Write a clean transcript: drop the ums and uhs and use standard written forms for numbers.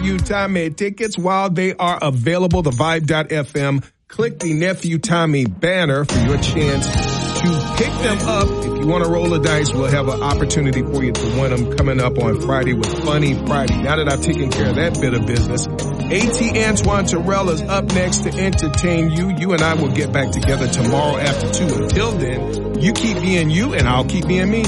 Nephew Tommy tickets while they are available. The Vibe.fm. Click the Nephew Tommy banner for your chance to pick them up. If you want to roll the dice, we'll have an opportunity for you to win them coming up on Friday with Funny Friday. Now that I've taken care of that bit of business, A.T. Antoine Terrell is up next to entertain you. You and I will get back together tomorrow after 2. Until then, you keep being you and I'll keep being me.